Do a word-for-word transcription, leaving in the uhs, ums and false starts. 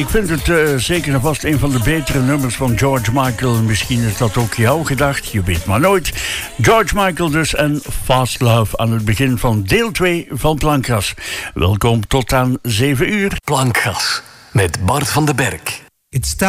Ik vind het uh, zeker en vast een van de betere nummers van George Michael. Misschien is dat ook jouw gedacht, je weet maar nooit. George Michael dus en Fast Love aan het begin van deel twee van Plankgas. Welkom tot aan zeven uur. Plankgas met Bart van den Berg. It's